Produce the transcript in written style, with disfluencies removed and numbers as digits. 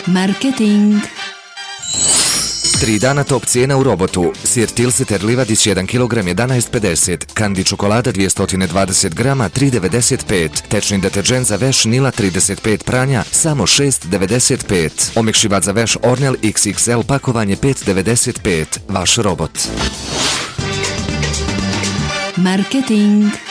Marketing. 3 dana top cijena u Robotu. Sir Tilsiter livadić 1 kg 11,50, Kandi čokolada 220 grama 3,95, tečni deterđent za veš Nila 35 pranja samo 6,95, omekšivač za veš Ornel XXL pakovanje 5,95. Vaš Robot. Marketing.